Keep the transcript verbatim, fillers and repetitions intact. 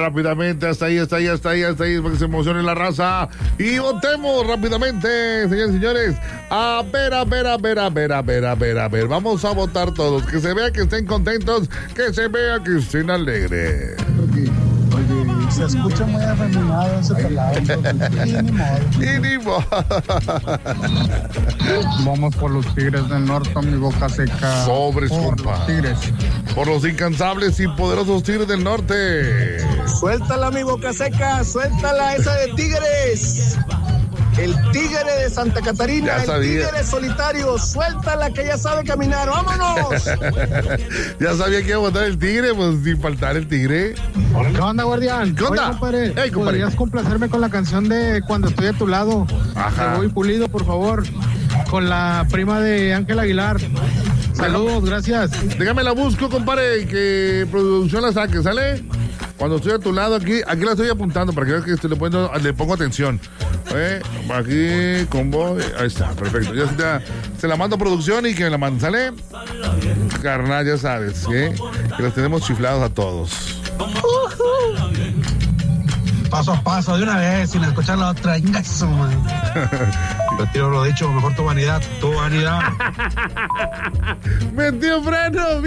rápidamente, hasta ahí, hasta ahí, hasta ahí, hasta ahí, para que se emocione la raza. Y votemos rápidamente, señores y señores. A ver, a ver, a ver, a ver, a ver, a ver, a ver. Vamos a votar todos. Que se vea que estén contentos, que se vea que estén alegres. Oye, oye, se escucha muy afeminado ese pelado. Y ni modo. Y ni modo. Vamos por los Tigres del Norte, mi boca seca. Sobres, por compa. los Tigres. Por los incansables y poderosos Tigres del Norte. Suéltala, mi boca seca, suéltala esa de Tigres. El tigre de Santa Catarina, Ya el sabía. tigre solitario, suéltala que ya sabe caminar, vámonos. Ya sabía que iba a votar el tigre, pues sin faltar el tigre. ¿Qué onda, guardián? ¿Qué onda? Oye, compadre, Ey, compadre. ¿podrías complacerme con la canción de Cuando estoy a tu lado? Ajá. De Bobby Pulido, por favor. Con la prima de Ángel Aguilar. Saludos, gracias. Déjame la busco, compadre, y que producción la saque, ¿sale? Cuando estoy a tu lado aquí, aquí la estoy apuntando para que veas que estoy, le, pongo, le pongo atención. ¿Eh? Aquí, combo, ahí está, perfecto. Ya está, se la mando a producción y que me la manden, ¿sale? Carnal, ya sabes, ¿eh? Que los tenemos chiflados a todos. Paso a paso, de una vez, sin escuchar la otra. Ingazo, man. Retiro lo dicho, mejor tu vanidad, tu vanidad. ¡Metió freno!